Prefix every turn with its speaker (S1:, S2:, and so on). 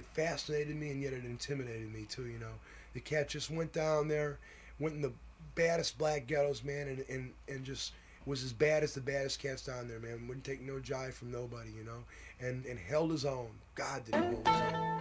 S1: fascinated me and yet it intimidated me too. You know, the cat just went down there, went in the baddest black ghettos, man, and just was as bad as the baddest cats down there, man. Wouldn't take no jive from nobody, you know, and held his own. God, did he hold his own.